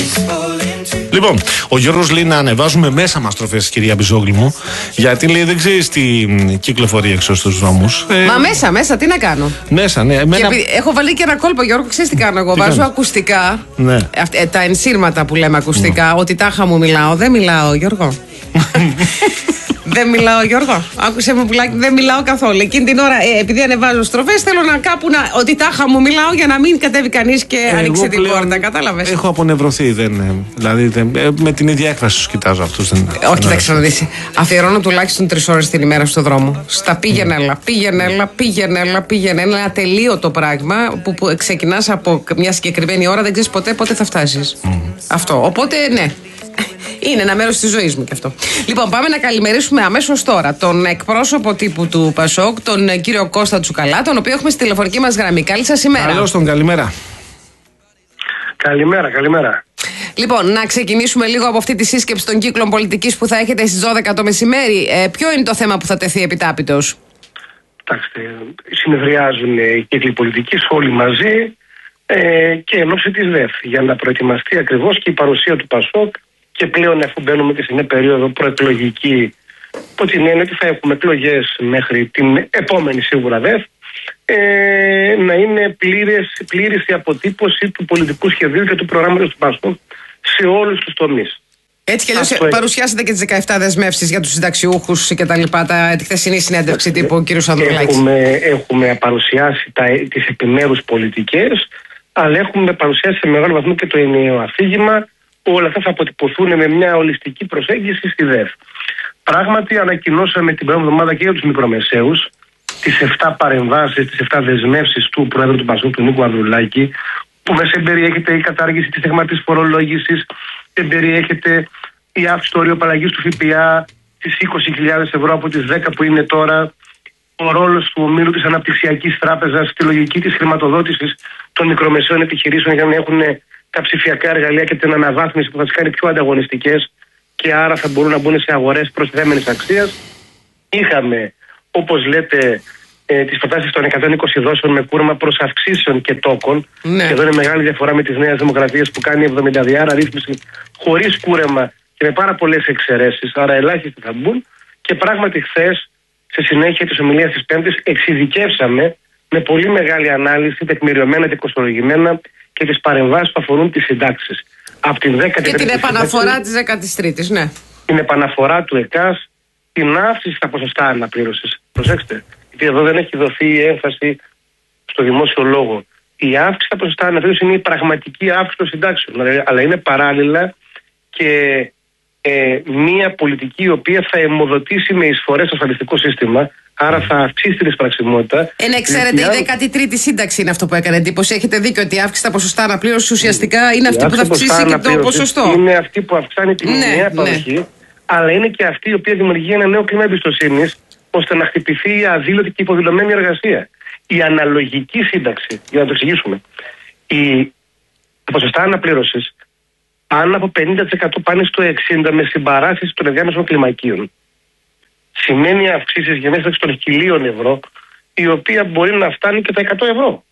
Λοιπόν, ο Γιώργος λέει να ανεβάζουμε μέσα μας τροφές, κυρία Μπιζόγλου μου, γιατί λέει δεν ξέρεις τι κυκλοφορεί έξω στους δρόμους. Μα μέσα, τι να κάνω. Μέσα, ναι. Έχω βάλει και ένα κόλπο, Γιώργο, ξέρεις τι κάνω εγώ. Βάζω ακουστικά. Ναι. Τα ενσύρματα που λέμε ακουστικά, ότι τάχα μου μιλάω. Δεν μιλάω, Γιώργο. Δεν μιλάω, Γιώργο. Άκουσε με πουλάκι, δεν μιλάω καθόλου. Εκείνη την ώρα, επειδή ανεβάζω στροφές, θέλω να κάπου ότι τάχα μου μιλάω για να μην κατέβει κανείς και ανοίξει την πόρτα. Κατάλαβες. Έχω απονευρωθεί. Με την ίδια έκφραση σου κοιτάζω αυτούς. Όχι, κοιτάξτε να δεις. Αφιερώνω τουλάχιστον 3 ώρες την ημέρα στο δρόμο. Στα πήγαινε έλα. Ένα ατελείωτο πράγμα που ξεκινάς από μια συγκεκριμένη ώρα, δεν ξέρεις ποτέ πότε θα φτάσεις. Αυτό. Οπότε, ναι. Είναι ένα μέρος της ζωής μου και αυτό. Λοιπόν, πάμε να καλημερίσουμε αμέσως τώρα τον εκπρόσωπο τύπου του Πασόκ, τον κύριο Κώστα Τσουκαλά, τον οποίο έχουμε στη τηλεφωνική μας γραμμή. Καλή σας ημέρα. Καλώς τον, καλημέρα. Καλημέρα. Λοιπόν, να ξεκινήσουμε λίγο από αυτή τη σύσκεψη των κύκλων πολιτικής που θα έχετε στις 12 το μεσημέρι. Ποιο είναι το θέμα που θα τεθεί επιτάπητος? Κοιτάξτε, συνεδριάζουν οι κύκλοι πολιτικής όλοι μαζί και εν ώψη της ΔΕΦ για να προετοιμαστεί ακριβώς και η παρουσία του Πασόκ. Και πλέον, αφού μπαίνουμε και σε μια περίοδο προεκλογική, από την έννοια ότι θα έχουμε εκλογές μέχρι την επόμενη σίγουρα ΔΕΦ, να είναι πλήρης η αποτύπωση του πολιτικού σχεδίου και του προγράμματος του Πασόκ σε όλους τους τομείς. Έτσι κι αλλιώς παρουσιάσετε και τις 17 δεσμεύσεις για τους συνταξιούχους και τα λοιπά, τη χθεσινή συνέντευξη τύπου κ. Ανδρουλάκη. Έχουμε παρουσιάσει τις επιμέρους πολιτικές, αλλά έχουμε παρουσιάσει σε μεγάλο βαθμό και το ενιαίο αφήγημα. Όλα αυτά θα αποτυπωθούν με μια ολιστική προσέγγιση στη ΔΕΦ. Πράγματι, ανακοινώσαμε την προηγούμενη εβδομάδα και για τους μικρομεσαίους τις 7 παρεμβάσεις, τις 7 δεσμεύσεις του Προέδρου του Πασόκ, του Νίκου Ανδρουλάκη, που μέσα περιέχεται η κατάργηση της στεγματικής φορολόγησης, περιέχεται η αύξηση του ορίου απαλλαγής του ΦΠΑ στις 20.000 ευρώ από τις 10 που είναι τώρα, ο ρόλος του ομίλου της Αναπτυξιακής Τράπεζας στη λογική της χρηματοδότησης των μικρομεσαίων επιχειρήσεων για να έχουν τα ψηφιακά εργαλεία και την αναβάθμιση που θα τις κάνει πιο ανταγωνιστικές και άρα θα μπορούν να μπουν σε αγορές προστιθέμενης αξίας. Είχαμε, όπως λέτε, τις προτάσεις των 120 δόσεων με κούρεμα προς αυξήσεων και τόκων. Ναι. Και εδώ είναι μεγάλη διαφορά με τις Νέες Δημοκρατίες που κάνει 70 ρύθμιση χωρίς κούρεμα και με πάρα πολλές εξαιρέσεις. Άρα ελάχιστοι θα μπουν. Και πράγματι χθες, σε συνέχεια της ομιλίας της Πέμπτης, εξειδικεύσαμε με πολύ μεγάλη ανάλυση, τεκμηριωμένα και κοστολογημένα, και τις παρεμβάσεις που αφορούν τις συντάξεις. Και την επαναφορά της 13ης, ναι. Την επαναφορά του ΕΚΑΣ, την αύξηση στα ποσοστά αναπλήρωσης. Προσέξτε, γιατί εδώ δεν έχει δοθεί η έμφαση στο δημόσιο λόγο. Η αύξηση στα ποσοστά αναπλήρωσης είναι η πραγματική αύξηση των συντάξεων, αλλά είναι παράλληλα και μία πολιτική η οποία θα αιμοδοτήσει με εισφορές στο ασφαλιστικό σύστημα. Άρα θα αυξήσει την εισπραξιμότητα. Ξέρετε, η 13η σύνταξη είναι αυτό που έκανε εντύπωση. Έχετε δίκιο ότι η αύξηση στα ποσοστά αναπλήρωσης ουσιαστικά είναι αυτή που θα αυξήσει και το ποσοστό. Είναι αυτή που αυξάνει την ενιαία παροχή, αλλά είναι και αυτή η οποία δημιουργεί ένα νέο κλίμα εμπιστοσύνης, ώστε να χτυπηθεί η αδήλωτη και υποδηλωμένη εργασία. Η αναλογική σύνταξη, για να το εξηγήσουμε. Τα ποσοστά αναπλήρωσης, αν από 50% πάνε στο 60% με συμπαράσταση των ενδιάμεσων κλιμακίων, σημαίνει αυξήσεις για μέσα των 1.000 ευρώ, η οποία μπορεί να φτάνει και τα 100 ευρώ.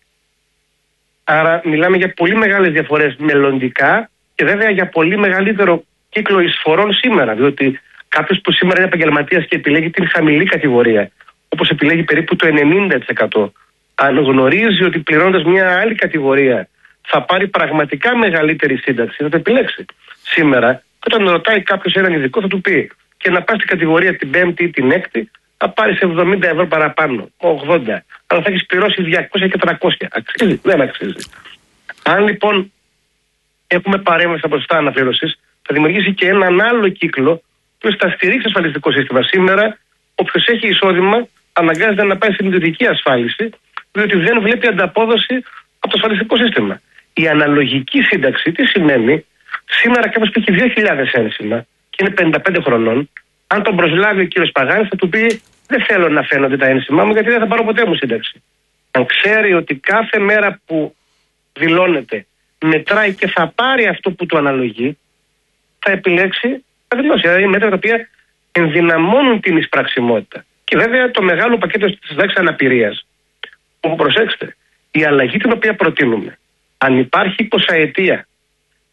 Άρα μιλάμε για πολύ μεγάλες διαφορές μελλοντικά και βέβαια για πολύ μεγαλύτερο κύκλο εισφορών σήμερα. Διότι κάποιος που σήμερα είναι επαγγελματίας και επιλέγει την χαμηλή κατηγορία, όπως επιλέγει περίπου το 90%, αν γνωρίζει ότι πληρώνοντας μια άλλη κατηγορία θα πάρει πραγματικά μεγαλύτερη σύνταξη, θα το επιλέξει. Σήμερα, όταν ρωτάει κάποιος έναν ειδικό, θα του πει: και να πας στην κατηγορία την 5η ή την 6η, θα πάρεις 70 ευρώ παραπάνω, 80. Αλλά θα έχεις πληρώσει 200 και 300. Αξίζει, δεν αξίζει. Αν λοιπόν έχουμε παρέμβαση στα ποσοστά αναπλήρωσης, θα δημιουργήσει και έναν άλλο κύκλο που θα στηρίξει το ασφαλιστικό σύστημα. Σήμερα, όποιος έχει εισόδημα, αναγκάζεται να πάει στην ιδιωτική ασφάλιση, διότι δεν βλέπει ανταπόδοση από το ασφαλιστικό σύστημα. Η αναλογική σύνταξη τι σημαίνει? Σήμερα κάποιος που έχει 2.000 ένσημα και είναι 55 χρονών, αν τον προσλάβει ο κύριος Παγάνης, θα του πει: δεν θέλω να φαίνονται τα ένσημά μου, γιατί δεν θα πάρω ποτέ μου σύνταξη. Αν ξέρει ότι κάθε μέρα που δηλώνεται μετράει και θα πάρει αυτό που του αναλογεί, θα επιλέξει να δηλώσει. Δηλαδή μέτρα τα οποία ενδυναμώνουν την εισπραξιμότητα. Και βέβαια το μεγάλο πακέτο της συντάξης αναπηρίας, όπου προσέξτε, η αλλαγή την οποία προτείνουμε, αν υπάρχει 20 ετία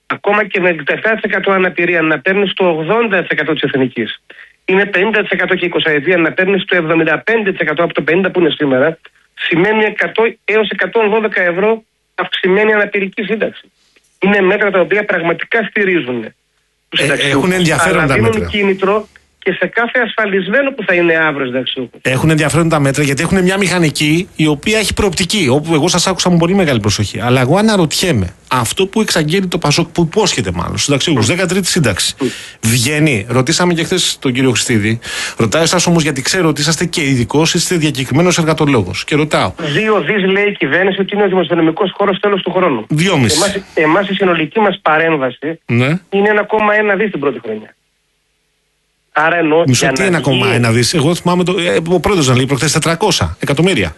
ακόμα και με 67% αναπηρία να παίρνεις το 80% της εθνικής, είναι 50% και 20 ετία να παίρνεις το 75% από το 50% που είναι σήμερα, σημαίνει 100 έως 112 ευρώ αυξημένη αναπηρική σύνταξη. Είναι μέτρα τα οποία πραγματικά στηρίζουν τους συνταξιούχους. Έχουν ενδιαφέρον τα μέτρα. Δίνουν κίνητρο και σε κάθε ασφαλισμένο που θα είναι αύριο συνταξιούχος. Έχουν ενδιαφέρον τα μέτρα γιατί έχουν μια μηχανική η οποία έχει προοπτική. Όπου εγώ σας άκουσα με πολύ μεγάλη προσοχή. Αλλά εγώ αναρωτιέμαι, αυτό που εξαγγέλει το Πασόκ, που υπόσχεται μάλλον στους συνταξιούχους, 13η σύνταξη, βγαίνει. Ρωτήσαμε και χθες τον κύριο Χριστίδη. Ρωτάω εσάς όμως, γιατί ξέρω ότι είσαστε και ειδικός, είστε διακεκριμένος εργατολόγος. Και ρωτάω. 2 δις λέει η κυβέρνηση ότι είναι ο δημοσιονομικός χώρος τέλος του χρόνου. 2,5. Εμάς η συνολική μας παρέμβαση είναι 1,1 δις την πρώτη χρονιά. Άρα εννοώ. Μισό τι 1,1 δις. Εγώ θυμάμαι ο πρόεδρος να λέει προχθές 400 εκατομμύρια.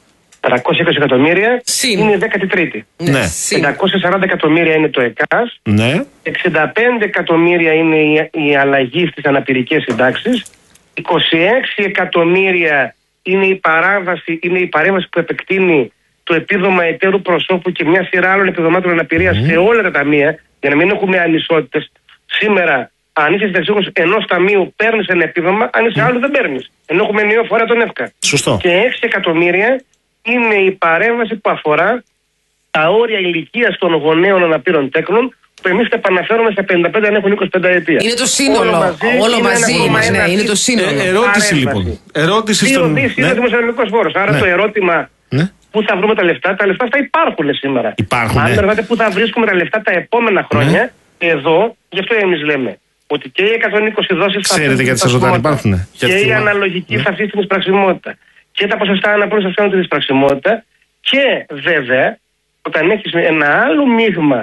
320 εκατομμύρια είναι η 13η. Ναι. 540 εκατομμύρια είναι το ΕΚΑΣ. Ναι. 65 εκατομμύρια είναι η αλλαγή στις αναπηρικές συντάξεις. 26 εκατομμύρια είναι η παρέμβαση που επεκτείνει το επίδομα εταίρου προσώπου και μια σειρά άλλων επιδομάτων αναπηρίας σε όλα τα ταμεία, για να μην έχουμε ανισότητες. Σήμερα, αν είσαι συνταξιούχος ενός ταμείου, παίρνεις ένα επίδομα, αν είσαι άλλο δεν παίρνεις. Ενώ έχουμε ενιαίο φορέα τον ΕΦΚΑ. Σωστό. Και 6 εκατομμύρια είναι η παρέμβαση που αφορά τα όρια ηλικίας των γονέων αναπήρων τέκνων, που εμείς τα επαναφέρουμε στα 55 αν έχουν 25 ετία. Είναι το σύνολο. Όλο μαζί είναι το σύνολο. Ερώτηση λοιπόν. Δύο δις είναι ο δημοσιονομικός φόρος. Άρα το ερώτημα. Πού θα βρούμε τα λεφτά αυτά υπάρχουν σήμερα. Αν ρωτάτε πού θα βρίσκουμε τα λεφτά τα επόμενα χρόνια, εδώ, γι' αυτό εμείς λέμε ότι και οι 120 δόσεις θα αφήσουν και η αναλογική θα αφήσει την εισπραξιμότητα και τα ποσοστά αναπλήρωσης θα αφήνουν την εισπραξιμότητα και βέβαια όταν έχεις ένα άλλο μείγμα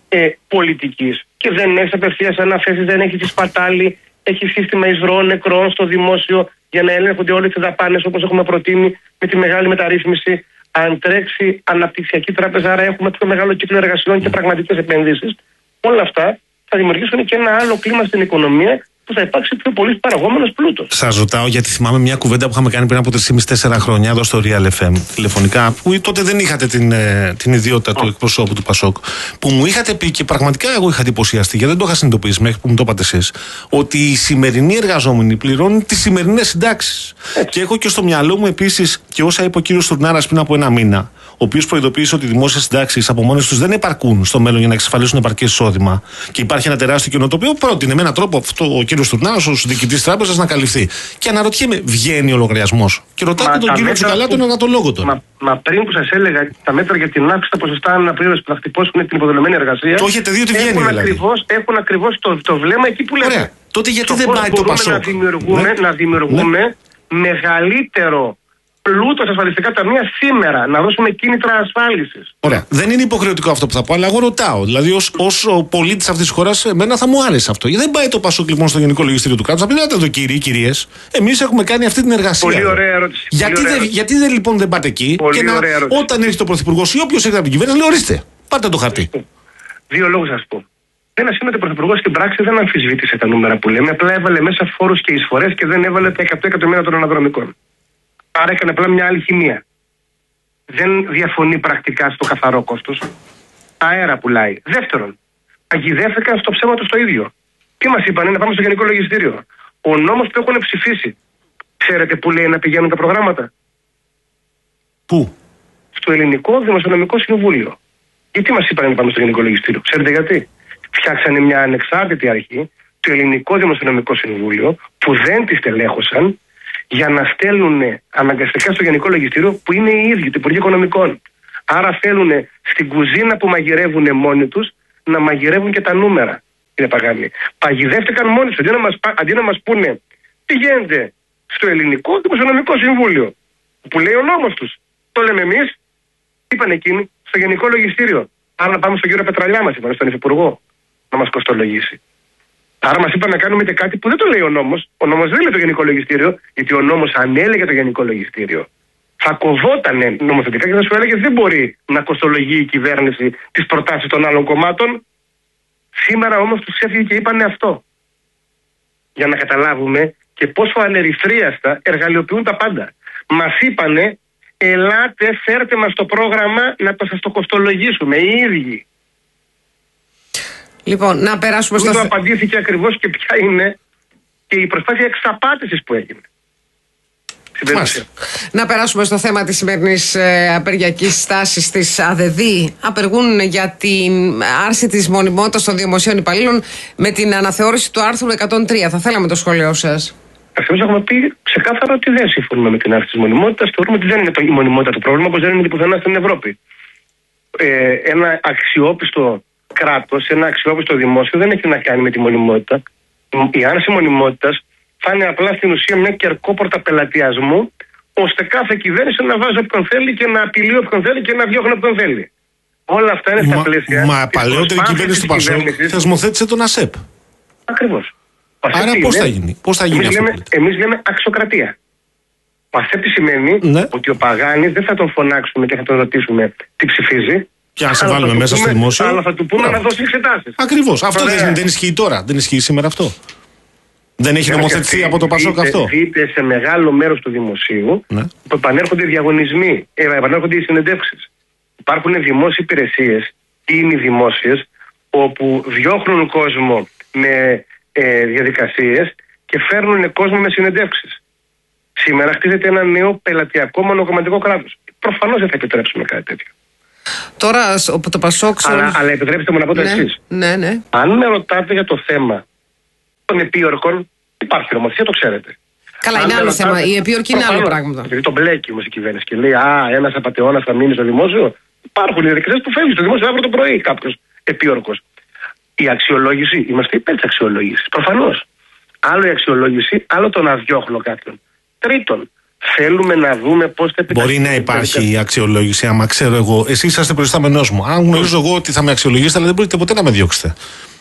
πολιτικής και δεν έχεις απευθείας αναθέσεις, δεν έχεις σπατάλη, έχεις σύστημα εισρωών νεκρών στο δημόσιο για να ελέγχονται όλες τις δαπάνες όπως έχουμε προτείνει με τη μεγάλη μεταρρύθμιση. Αν τρέξει αναπτυξιακή τράπεζα, άρα έχουμε πιο μεγάλο κύκλο εργασιών και πραγματικές επενδύσεις. Όλα αυτά θα δημιουργήσουν και ένα άλλο κλίμα στην οικονομία που θα υπάρξει πιο πολύ παραγόμενος πλούτος. Σας ρωτάω γιατί θυμάμαι μια κουβέντα που είχαμε κάνει πριν από 3,5-4 χρόνια εδώ στο Real FM τηλεφωνικά, που τότε δεν είχατε την ιδιότητα του εκπροσώπου του Πασόκ, που μου είχατε πει και πραγματικά εγώ είχα εντυπωσιαστεί, γιατί δεν το είχα συνειδητοποιήσει μέχρι που μου το είπατε εσείς, ότι οι σημερινοί εργαζόμενοι πληρώνουν τις σημερινές συντάξεις. Και έχω και στο μυαλό μου επίσης και όσα είπε ο κύριος Στουρνάρας πριν από ένα μήνα, ο οποίος προειδοποίησε ότι οι δημόσιες συντάξεις από μόνες τους δεν επαρκούν στο μέλλον για να εξασφαλίσουν επαρκές εισόδημα. Και υπάρχει ένα τεράστιο κενό το οποίο πρότεινε με έναν τρόπο αυτό ο κύριος Στουρνάρας ως διοικητής τράπεζας να καλυφθεί. Και αναρωτιέμαι, βγαίνει ο λογαριασμός? Και ρωτάτε τον κύριο Τσουκαλά, τον εργατολόγο τώρα. Μα πριν που σας έλεγα τα μέτρα για την αύξηση τα ποσοστά αναπλήρωσης που θα χτυπώσουν την υποδομημένη εργασία. Το έχετε δει ότι βγαίνει δηλαδή. Έχουν ακριβώς το βλέμμα εκεί που λέμε. Ωραία. Τότε γιατί δεν πάει το Πασόκ? Να δημιουργούμε μεγαλύτερο πλούτο στα ασφαλιστικά ταμεία σήμερα, να δώσουμε κίνητρα ασφάλισης. Ωραία. Δεν είναι υποχρεωτικό αυτό που θα πω, αλλά εγώ ρωτάω. Δηλαδή, ως πολίτης αυτής της χώρας, εμένα θα μου άρεσε αυτό. Γιατί δεν πάει το Πασόκ λοιπόν στο Γενικό Λογιστήριο του κράτους? Θα πει, να εδώ κύριοι, κυρίες, εμείς έχουμε κάνει αυτή την εργασία. Πολύ ωραία ερώτηση. Γιατί λοιπόν δεν πάτε εκεί και όταν έρχεται ο Πρωθυπουργός ή όποιος έρχεται από την κυβέρνηση, λέει, ορίστε, πάρτε το χαρτί. Δύο λόγους θα σας πω. Ένα είναι ότι ο Πρωθυπουργός στην πράξη δεν αμφισβήτησε τα νούμερα που λέμε, απλά έβαλε μέσα φόρους και εισφορές και δεν έβαλε τα 100 εκατομμύρια των αναδρομικών. Άρα έκανε απλά μια άλλη χημεία. Δεν διαφωνεί πρακτικά στο καθαρό κόστος. Αέρα πουλάει. Δεύτερον, παγιδεύτηκαν στο ψέμα τους το ίδιο. Τι μας είπανε? Να πάμε στο Γενικό Λογιστήριο. Ο νόμος που έχουν ψηφίσει, ξέρετε που λέει να πηγαίνουν τα προγράμματα? Πού? Στο Ελληνικό Δημοσιονομικό Συμβούλιο. Γιατί μας είπανε να πάμε στο Γενικό Λογιστήριο? Ξέρετε γιατί? Φτιάξανε μια ανεξάρτητη αρχή, το Ελληνικό Δημοσιονομικό Συμβούλιο, που δεν τη στελέχωσαν, για να στέλνουν αναγκαστικά στο Γενικό Λογιστήριο που είναι οι ίδιοι, το Υπουργείο Οικονομικών. Άρα θέλουν στην κουζίνα που μαγειρεύουν μόνοι τους να μαγειρεύουν και τα νούμερα. Κύριε Παγάνη. Παγιδεύτηκαν μόνοι τους. Αντί να μας πούνε πηγαίνετε στο Ελληνικό Δημοσιονομικό Συμβούλιο, που λέει ο νόμος τους. Το λέμε εμείς, είπαν εκείνοι, στο Γενικό Λογιστήριο. Άρα να πάμε στον κύριο Πετραλιά, μας είπαν, στον Υφυπουργό, να μας κοστολογήσει. Άρα μας είπαν να κάνουμε και κάτι που δεν το λέει ο νόμος. Ο νόμος δεν λέει το Γενικό Λογιστήριο, γιατί ο νόμος αν έλεγε το Γενικό Λογιστήριο, θα κοβότανε νομοθετικά και θα σου έλεγε δεν μπορεί να κοστολογεί η κυβέρνηση τις προτάσεις των άλλων κομμάτων. Σήμερα όμως τους έφυγε και είπανε αυτό. Για να καταλάβουμε και πόσο ανερυθρίαστα εργαλειοποιούν τα πάντα. Μας είπανε, ελάτε, φέρτε μας το πρόγραμμα να το σας το κοστολογήσουμε οι ίδιοι. Λοιπόν, να περάσουμε στο θέμα. Απαντήθηκε ακριβώς και ποια είναι και η προσπάθεια εξαπάτησης που έγινε. Να περάσουμε στο θέμα της σημερινής απεργιακής στάσης της ΑΔΔ. Απεργούν για την άρση της μονιμότητας των δημοσίων υπαλλήλων με την αναθεώρηση του άρθρου 103. Θα θέλαμε το σχόλιο σας. Ακριβώς έχουμε πει ξεκάθαρα ότι δεν συμφωνούμε με την άρση της μονιμότητας. Θεωρούμε ότι δεν είναι η μονιμότητα το πρόβλημα, όπως δεν είναι πουθενά στην Ευρώπη. Ένα αξιόπιστο κράτος, ένα αξιόπιστο δημόσιο δεν έχει να κάνει με τη μονιμότητα. Η άρση μονιμότητας θα είναι απλά στην ουσία μια κερκόπορτα πελατειασμού, ώστε κάθε κυβέρνηση να βάζει όποιον θέλει και να απειλεί όποιον θέλει και να διώχνει όποιον θέλει. Όλα αυτά είναι στα πλαίσια. Μα παλαιότερη κυβέρνηση του Πασόκ θεσμοθέτησε τον ΑΣΕΠ. Ακριβώς. Άρα πώς θα γίνει αυτό? Εμείς λέμε αξιοκρατία. Ο ΑΣΕΠ σημαίνει ότι ο Παγάνης δεν θα τον φωνάξουμε και θα τον ρωτήσουμε τι ψηφίζει. Και αν σε βάλουμε μέσα στο δημόσιο. Αλλά θα του πούμε να δώσει εξετάσεις. Ακριβώς. Αυτό δεν ισχύει τώρα. Δεν ισχύει σήμερα αυτό. Δεν έχει νομοθετηθεί από το Πασόκ αυτό. Δείτε σε μεγάλο μέρος του δημοσίου που επανέρχονται διαγωνισμοί, επανέρχονται οι συνεντεύξεις. Υπάρχουν δημόσιες υπηρεσίες ή είναι δημόσιες, όπου διώχνουν κόσμο με διαδικασίες και φέρνουν κόσμο με συνεντεύξεις. Σήμερα χτίζεται ένα νέο πελατειακό μονοκομματικό κράτος. Προφανώς δεν θα επιτρέψουμε κάτι τέτοιο. Τώρα το Πασόκ. Αλλά επιτρέψτε μου να πω το εξής. Ναι. Αν με ρωτάτε για το θέμα των επίορκων, υπάρχει νομοθεσία, το ξέρετε. Καλά, είναι άλλο θέμα. Η επίορκη είναι άλλο πράγμα. Γιατί τον μπλέκει όμως η κυβέρνηση και λέει ένας απατεώνας θα μείνει στο δημόσιο. Υπάρχουν οι διαδικασίες που φεύγει στο δημόσιο αύριο το πρωί κάποιος επίορκος. Η αξιολόγηση, είμαστε υπέρ της αξιολόγησης. Προφανώς. Άλλο η αξιολόγηση, άλλο το να διώχνω κάποιον. Τρίτον, θέλουμε να δούμε πώς θα μπορεί να υπάρχει αξιολόγηση, άμα ξέρω εγώ. Εσείς είσαστε προϊστάμενός μου. Αν γνωρίζω εγώ ότι θα με αξιολογήσετε, αλλά δεν μπορείτε ποτέ να με διώξετε.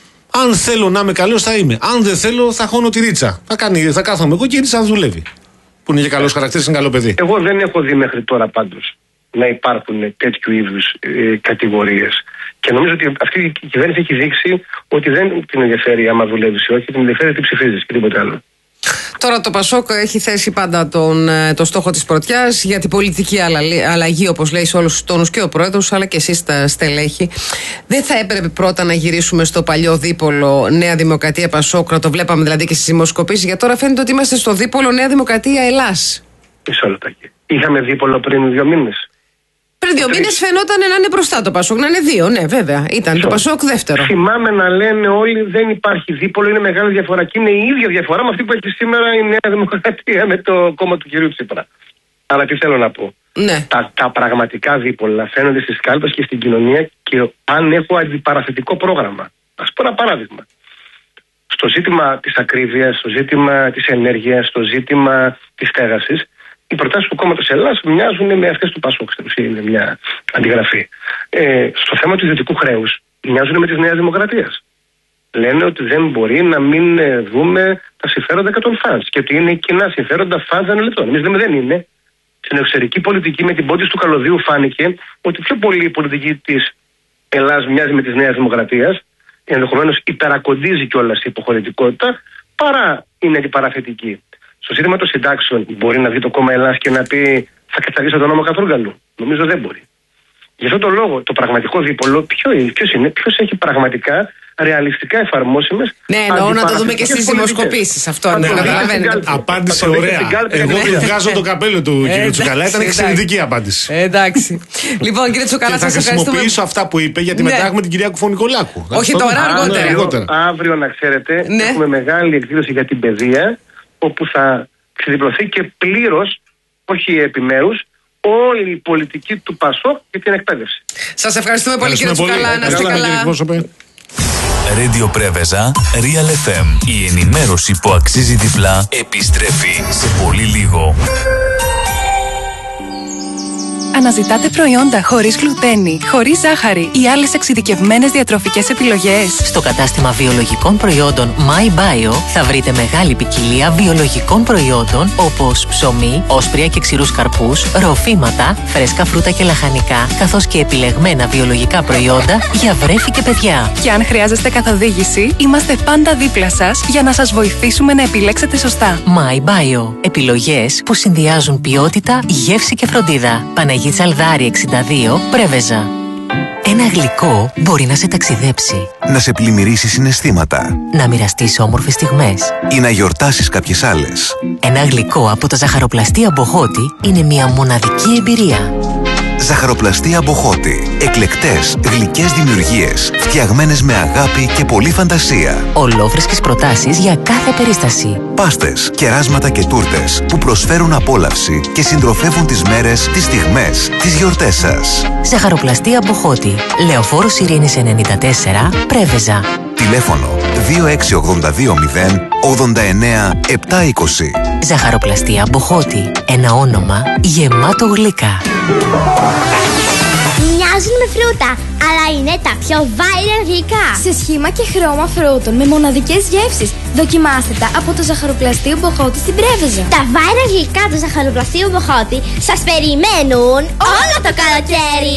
Αν θέλω να είμαι καλός, θα είμαι. Αν δεν θέλω, θα χώνω τη ρίτσα. Θα κάθομαι εγώ και η ρίτσα θα δουλεύει. Που είναι και καλός χαρακτήρας, είναι καλό παιδί. Εγώ δεν έχω δει μέχρι τώρα πάντως να υπάρχουν τέτοιου είδους κατηγορίες. Και νομίζω ότι αυτή η κυβέρνηση έχει δείξει ότι δεν την ενδιαφέρει άμα δουλεύει ή όχι, την ενδιαφέρει τι ψηφίζεις και τίποτα άλλο. Τώρα το Πασόκ έχει θέσει πάντα το στόχο της πρωτιάς για την πολιτική αλλαγή, όπως λέει, σε όλους τους τόνους και ο πρόεδρος αλλά και εσείς τα στελέχη. Δεν θα έπρεπε πρώτα να γυρίσουμε στο παλιό δίπολο Νέα Δημοκρατία Πασόκ, να το βλέπαμε δηλαδή και στις δημοσκοπήσεις, γιατί τώρα φαίνεται ότι είμαστε στο δίπολο Νέα Δημοκρατία Ελλάς. Μισό λεπτάκι. Είχαμε δίπολο πριν 2 μήνες. Πριν 2 μήνες φαινόταν να είναι μπροστά το Πασόκ, να είναι 2, ναι, βέβαια. Ήταν το Πασόκ δεύτερο. Θυμάμαι να λένε όλοι δεν υπάρχει δίπολο, είναι μεγάλη διαφορά. Και είναι η ίδια διαφορά με αυτή που έχει σήμερα η Νέα Δημοκρατία με το κόμμα του κ. Τσίπρα. Αλλά τι θέλω να πω. Ναι. Τα πραγματικά δίπολα φαίνονται στις κάλπες και στην κοινωνία και αν έχω αντιπαραθετικό πρόγραμμα. Ας πω ένα παράδειγμα. Στο ζήτημα της ακρίβειας, στο ζήτημα της ενέργειας, στο ζήτημα της στέγασης. Οι προτάσεις του κόμματος Ελλάς μοιάζουν με αυτές του Πασόκ. Είναι μια αντιγραφή. Στο θέμα του ιδιωτικού χρέους μοιάζουν με της Νέας Δημοκρατίας. Λένε ότι δεν μπορεί να μην δούμε τα συμφέροντα και των φανς. Και ότι είναι κοινά συμφέροντα φανς ανελεπτών. Εμείς λέμε δεν είναι. Στην εξωτερική πολιτική με την πόντιση του καλωδίου φάνηκε ότι πιο πολύ η πολιτική της Ελλάς μοιάζει με της Νέας Δημοκρατίας. Ενδεχομένως υπερακοντίζει κιόλας η υποχωρητικότητα παρά είναι αντιπαραθετική. Στο ζήτημα των συντάξεων μπορεί να δει το κόμμα Ελλάς και να πει θα καταργήσω τον νόμο Κατρούγκαλου. Νομίζω δεν μπορεί. Γι' αυτόν τον λόγο το πραγματικό δίπολο ποιος είναι, ποιος έχει πραγματικά ρεαλιστικά εφαρμόσιμες. Ναι, εννοώ να το δούμε και στις δημοσκοπήσεις αυτό. Απάντησε ωραία. Εγώ βγάζω το καπέλο του κ. Τσουκαλά, ήταν εξαιρετική απάντηση. Εντάξει. Λοιπόν, κύριε Τσουκαλά, σας ευχαριστούμε. Θα χρησιμοποιήσω αυτά που είπε γιατί μετά έχουμε την κυρία Κουφωνικολάκου. Όχι τώρα, αργότερα. Αύριο, να ξέρετε, έχουμε μεγάλη εκδήλωση για την παιδεία, όπου θα ξεδιπλωθεί και πλήρως, όχι επιμέρους, όλη η πολιτική του Πασόκ για την εκπαίδευση. Σας ευχαριστούμε πολύ κύριε Τσουκαλά. Να είστε καλά. Radio Πρέβεζα, Real FM. Η ενημέρωση που αξίζει διπλά επιστρέφει σε πολύ λίγο. Αναζητάτε προϊόντα χωρίς γλουτένη, χωρίς ζάχαρη ή άλλες εξειδικευμένες διατροφικές επιλογές? Στο κατάστημα βιολογικών προϊόντων My Bio θα βρείτε μεγάλη ποικιλία βιολογικών προϊόντων όπως ψωμί, όσπρια και ξηρούς καρπούς, ροφήματα, φρέσκα φρούτα και λαχανικά, καθώς και επιλεγμένα βιολογικά προϊόντα για βρέφη και παιδιά. Και αν χρειάζεστε καθοδήγηση, είμαστε πάντα δίπλα σας για να σας βοηθήσουμε να επιλέξετε σωστά. My Bio. Επιλογές που συνδυάζουν ποιότητα, γεύση και φροντίδα. Παναγίτσα Αλδάρη 62, Πρέβεζα. Ένα γλυκό μπορεί να σε ταξιδέψει, να σε πλημμυρίσει συναισθήματα, να μοιραστείς όμορφες στιγμές ή να γιορτάσεις κάποιες άλλες. Ένα γλυκό από τα ζαχαροπλαστεία Μποχώτη είναι μια μοναδική εμπειρία. Ζαχαροπλαστεία Μποχώτη. Εκλεκτές, γλυκές δημιουργίες, φτιαγμένες με αγάπη και πολλή φαντασία. Ολόφρεσκες προτάσεις για κάθε περίσταση. Πάστες, κεράσματα και τούρτες που προσφέρουν απόλαυση και συντροφεύουν τις μέρες, τις στιγμές, τις γιορτές σας. Ζαχαροπλαστεία Μποχώτη. Λεωφόρος Ειρήνης 94, Πρέβεζα. Τηλέφωνο 26820 89 720. Ζαχαροπλαστεία Μποχώτη. Ένα όνομα γεμάτο γλυκά. Μοιάζουν με φρούτα, αλλά είναι τα πιο viral γλυκά. Σε σχήμα και χρώμα φρούτων με μοναδικές γεύσεις. Δοκιμάστε τα από το Ζαχαροπλαστείο Μποχώτη στην Πρέβεζα. Τα viral γλυκά του Ζαχαροπλαστείου Μποχώτη σας περιμένουν όλο το καλοκαίρι.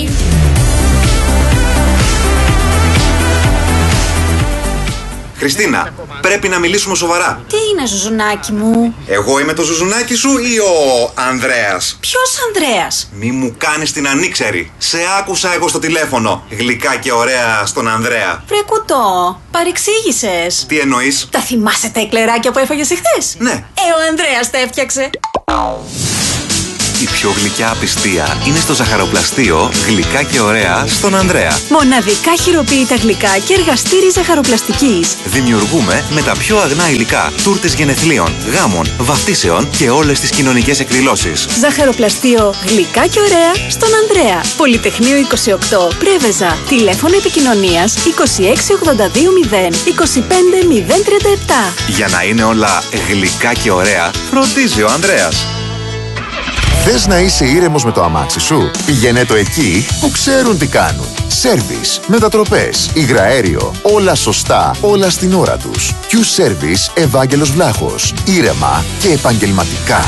Χριστίνα, πρέπει να μιλήσουμε σοβαρά. Τι είναι, Ζουζουνάκι μου? Εγώ είμαι το Ζουζουνάκι σου ή ο Ανδρέας? Ποιος Ανδρέας? Μη μου κάνεις την ανήξερη. Σε άκουσα εγώ στο τηλέφωνο. Γλυκά και ωραία στον Ανδρέα. Βρε κουτό, παρεξήγησες. Τι εννοείς? Τα θυμάσαι τα εκλεράκια που έφαγες εχθές? Ναι. Ο Ανδρέας τα έφτιαξε. Η πιο γλυκιά απιστία είναι στο ζαχαροπλαστείο Γλυκά και ωραία στον Ανδρέα. Μοναδικά χειροποίητα γλυκά και εργαστήρι ζαχαροπλαστικής. Δημιουργούμε με τα πιο αγνά υλικά τούρτες γενεθλίων, γάμων, βαφτίσεων και όλες τις κοινωνικές εκδηλώσεις. Ζαχαροπλαστείο Γλυκά και ωραία στον Ανδρέα. Πολυτεχνείο 28, Πρέβεζα. Τηλέφωνο επικοινωνίας 26820 25 037. Για να είναι όλα γλυκά και ωραία, φροντίζει ο Ανδρέας. Θες να είσαι ήρεμος με το αμάξι σου? Πηγαίνε το εκεί που ξέρουν τι κάνουν. Σέρβις, μετατροπές, υγραέριο, όλα σωστά, όλα στην ώρα τους. Q-Service Ευάγγελος Βλάχος. Ήρεμα και επαγγελματικά.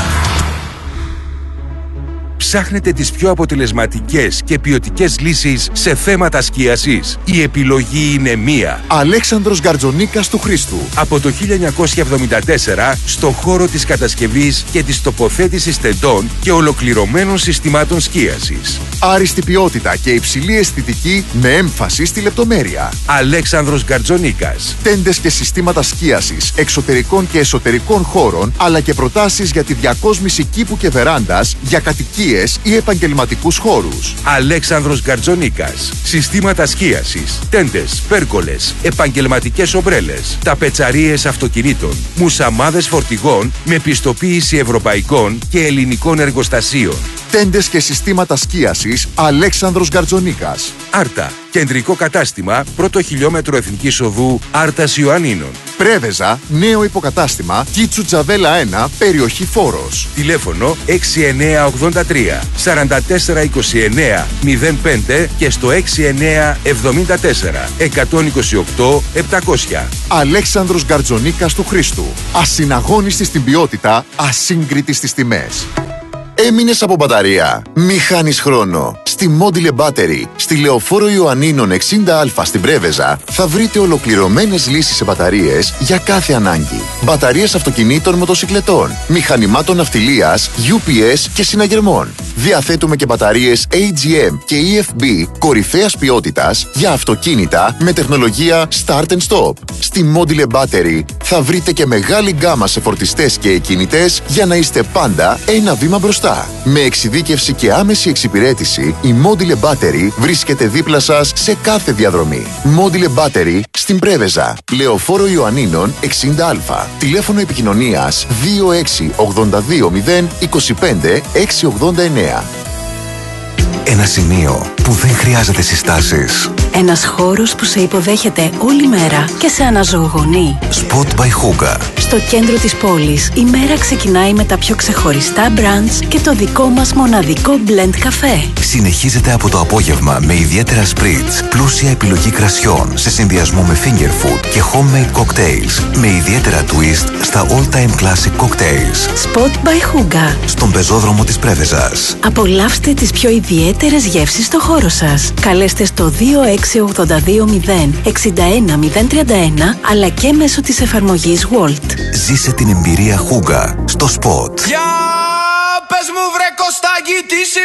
Ψάχνετε τις πιο αποτελεσματικές και ποιοτικές λύσεις σε θέματα σκίασης? Η επιλογή είναι μία. Αλέξανδρος Γκαρτζονίκας του Χρήστου. Από το 1974 στο χώρο της κατασκευής και της τοποθέτησης τεντών και ολοκληρωμένων συστημάτων σκίασης. Άριστη ποιότητα και υψηλή αισθητική με έμφαση στη λεπτομέρεια. Αλέξανδρος Γκαρτζονίκας. Τέντες και συστήματα σκίασης εξωτερικών και εσωτερικών χώρων, αλλά και προτάσεις για τη διακόσμηση κήπου και βεράντας για κατοικίες ή επαγγελματικούς χώρους. Αλέξανδρος Γκαρτζονίκας. Συστήματα σκίασης, τέντες, πέρκολες, επαγγελματικές ομπρέλες, ταπετσαρίες αυτοκινήτων, μουσαμάδες φορτηγών με πιστοποίηση ευρωπαϊκών και ελληνικών εργοστασίων. Τέντες και συστήματα σκίασης Αλέξανδρος Γκαρτζονίκας. Άρτα. Κεντρικό κατάστημα, πρώτο χιλιόμετρο Εθνικής Οδού Άρτας Ιωαννίνων. Πρέβεζα, νέο υποκατάστημα, Κίτσου Τζαβέλα 1, περιοχή Φόρος. Τηλέφωνο 6983 4429 05 και στο 6974 128 700. Αλέξανδρος Γκαρτζονίκας του Χρήστου. Ασυναγώνιστη στην ποιότητα, ασύγκριτη στις τιμές. Έμεινες από μπαταρία? Μη χάνεις χρόνο. Στη Module Battery, στη Λεωφόρο Ιωαννίνων 60Α στην Πρέβεζα, θα βρείτε ολοκληρωμένες λύσεις σε μπαταρίες για κάθε ανάγκη. Μπαταρίες αυτοκινήτων, μοτοσικλετών, μηχανημάτων ναυτιλίας, UPS και συναγερμών. Διαθέτουμε και μπαταρίες AGM και EFB κορυφαίας ποιότητας για αυτοκίνητα με τεχνολογία Start and Stop. Στη Module Battery θα βρείτε και μεγάλη γκάμα σε φορτιστές και εκκινητές για να είστε πάντα ένα βήμα μπροστά. Με εξειδίκευση και άμεση εξυπηρέτηση, η Module Battery βρίσκεται δίπλα σας σε κάθε διαδρομή. Module Battery στην Πρέβεζα, Λεωφόρο Ιωαννίνων 60Α. Τηλέφωνο επικοινωνίας 26820 25 689. Ένα σημείο που δεν χρειάζεται συστάσεις. Ένας χώρος που σε υποδέχεται όλη μέρα και σε αναζωογονεί. Spot by Huga. Στο κέντρο της πόλης, η μέρα ξεκινάει με τα πιο ξεχωριστά brunch και το δικό μας μοναδικό blend καφέ. Συνεχίζεται από το απόγευμα με ιδιαίτερα spritz, πλούσια επιλογή κρασιών σε συνδυασμό με finger food και homemade cocktails με ιδιαίτερα twist στα all-time classic cocktails. Spot by Huga. Στον πεζόδρομο της Πρέβεζας. Απολαύστε τις πιο ιδιαίτερες γεύσεις στο χώρο σας. Καλέστε στο 26820 61 031 αλλά και μέσω της εφαρμογής Walt. Ζήσε την εμπειρία Huga στο Spot. Για πες μου βρε Κωστάκη, τι